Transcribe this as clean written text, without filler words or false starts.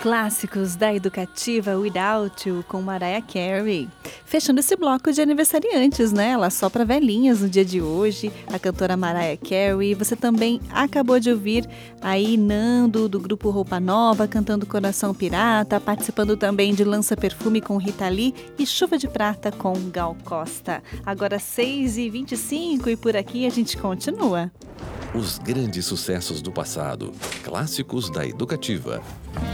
clássicos da Educativa Without You com Mariah Carey. Fechando esse bloco de aniversariantes, né? Ela só pra velhinhas no dia de hoje, a cantora Mariah Carey. Você também acabou de ouvir aí Nando, do grupo Roupa Nova, cantando Coração Pirata, participando também de Lança Perfume com Rita Lee e Chuva de Prata com Gal Costa. Agora 6h25 e por aqui a gente continua. Os grandes sucessos do passado, clássicos da Educativa.